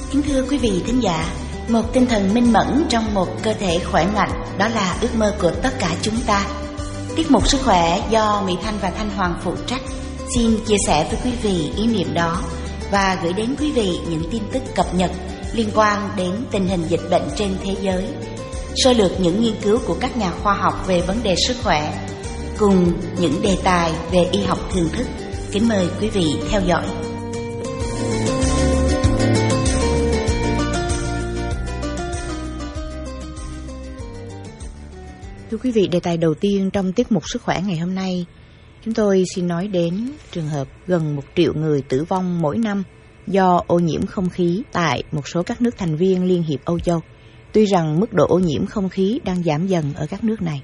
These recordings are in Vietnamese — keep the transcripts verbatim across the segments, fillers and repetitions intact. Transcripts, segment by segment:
Kính thưa quý vị thính giả, một tinh thần minh mẫn trong một cơ thể khỏe mạnh, đó là ước mơ của tất cả chúng ta. Tiết mục Sức khỏe do Mỹ Thanh và Thanh Hoàng phụ trách xin chia sẻ với quý vị ý niệm đó và gửi đến quý vị những tin tức cập nhật liên quan đến tình hình dịch bệnh trên thế giới, sơ lược những nghiên cứu của các nhà khoa học về vấn đề sức khỏe, cùng những đề tài về y học thường thức. Kính mời quý vị theo dõi. Thưa quý vị, đề tài đầu tiên trong tiết mục Sức khỏe ngày hôm nay, chúng tôi xin nói đến trường hợp gần một triệu người tử vong mỗi năm do ô nhiễm không khí tại một số các nước thành viên Liên hiệp Âu Châu, tuy rằng mức độ ô nhiễm không khí đang giảm dần ở các nước này.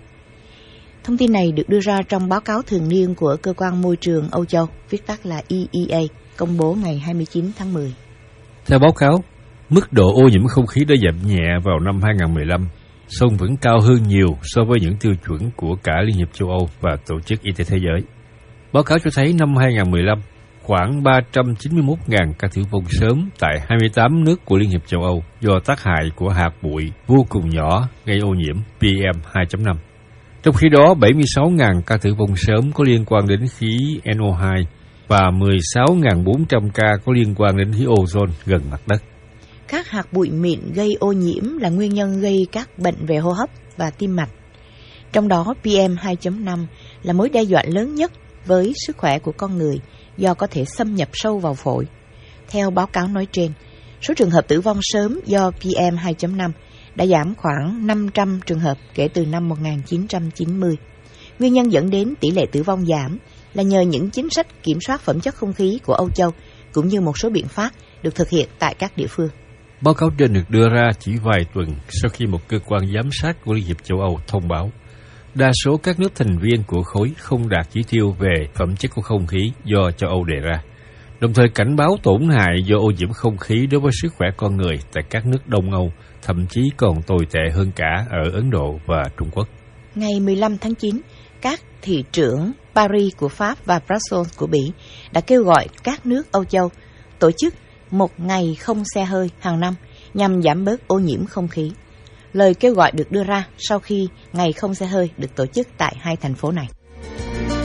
Thông tin này được đưa ra trong báo cáo thường niên của Cơ quan Môi trường Âu Châu, viết tắt là E E A, công bố ngày hai mươi chín tháng mười. Theo báo cáo, mức độ ô nhiễm không khí đã giảm nhẹ vào năm hai không một lăm, song vẫn cao hơn nhiều so với những tiêu chuẩn của cả Liên hiệp châu Âu và Tổ chức Y tế Thế giới. Báo cáo cho thấy năm hai không một lăm, khoảng ba trăm chín mươi mốt nghìn ca tử vong sớm tại hai mươi tám nước của Liên hiệp châu Âu do tác hại của hạt bụi vô cùng nhỏ gây ô nhiễm P M hai chấm năm. Trong khi đó, bảy mươi sáu nghìn ca tử vong sớm có liên quan đến khí N O hai và mười sáu nghìn bốn trăm ca có liên quan đến khí ozone gần mặt đất. Các hạt bụi mịn gây ô nhiễm là nguyên nhân gây các bệnh về hô hấp và tim mạch. Trong đó, P M hai chấm năm là mối đe dọa lớn nhất với sức khỏe của con người do có thể xâm nhập sâu vào phổi. Theo báo cáo nói trên, số trường hợp tử vong sớm do P M hai chấm năm đã giảm khoảng năm trăm trường hợp kể từ năm một nghìn chín trăm chín mươi. Nguyên nhân dẫn đến tỷ lệ tử vong giảm là nhờ những chính sách kiểm soát phẩm chất không khí của Âu Châu, cũng như một số biện pháp được thực hiện tại các địa phương. Báo cáo trên được đưa ra chỉ vài tuần sau khi một cơ quan giám sát của Liên hiệp châu Âu thông báo đa số các nước thành viên của khối không đạt chỉ tiêu về phẩm chất của không khí do châu Âu đề ra, đồng thời cảnh báo tổn hại do ô nhiễm không khí đối với sức khỏe con người tại các nước Đông Âu, thậm chí còn tồi tệ hơn cả ở Ấn Độ và Trung Quốc. Ngày mười lăm tháng chín, các thị trưởng Paris của Pháp và Brussels của Bỉ đã kêu gọi các nước Âu Châu tổ chức một ngày không xe hơi hàng năm nhằm giảm bớt ô nhiễm không khí. Lời kêu gọi được đưa ra sau khi ngày không xe hơi được tổ chức tại hai thành phố này.